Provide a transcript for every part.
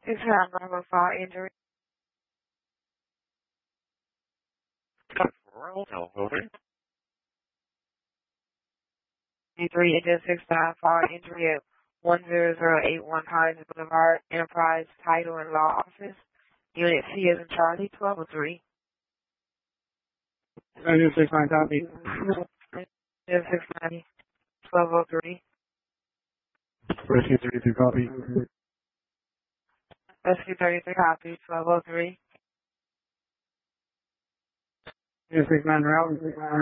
This is Bravo Fall Injury. Rural telephone. 3 Engine 69 Fall Injury at 10081 College Boulevard, Enterprise Title and Law Office. Unit C is in Charlie, 1203. Engine 69 copy. Engine 690, 1203. Rescue 32 copy. Rescue 33 copy, 1203. Engine 69 route.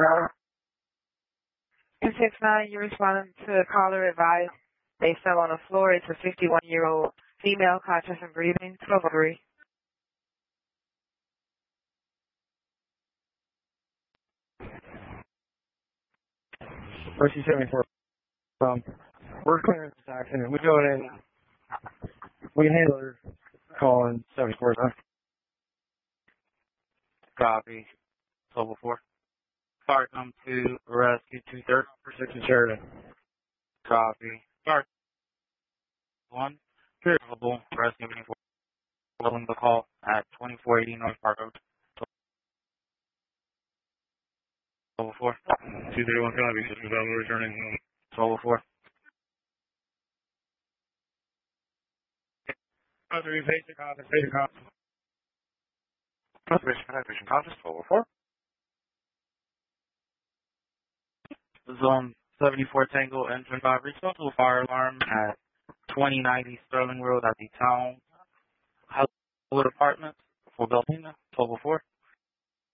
In 69, you're responding to a caller advised they fell on the floor. It's a 51-year-old female, conscious and breathing, 1203. Rescue 74. We're clearing this accident. We're going in. We can handle her call in 74. Copy. 1204. Fire come to rescue 230. For 6 Sheridan. Copy. Start. 1. Available. Rescue 24. Willing the call at 2480 North Park Road. 1204. 231 copy. This is returning. 1204. Patient contact. Patient contact. Patient contact. 1204. Zone 74 Tango Engine 5 response to a fire alarm at 2090 Sterling Road at the Town Hollywood Apartments for Beltina, 1204.